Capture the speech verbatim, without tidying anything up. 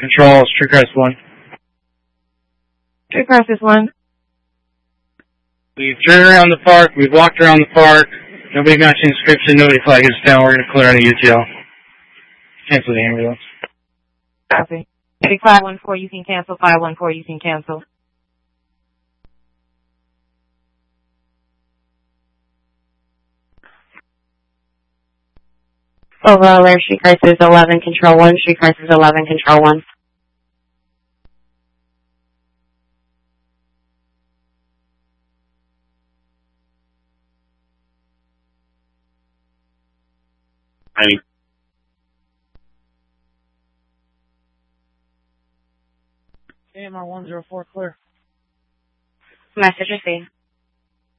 Control, Street Crisis one. Street Crisis one. We've driven around the park, we've walked around the park, nobody matching description, nobody flagged us down, we're going to clear out a U T L. Cancel the ambulance. Copy. five one four, you can cancel. five one four, you can cancel. Overall Air, Street Crisis eleven, Control one, Street Crisis eleven, Control one. Hey. A M R one zero four, clear. Message received.